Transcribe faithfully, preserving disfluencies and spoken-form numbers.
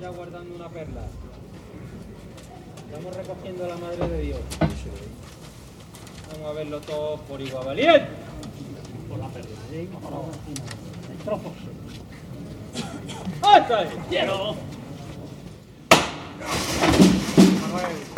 ya guardando una perla. Estamos recogiendo a la Madre de Dios. Vamos a verlo todo por igual. ¡Valiente! Por la perla, ¿eh? En trozos. ¡Hasta ahí! ¡Quiero! Manuel.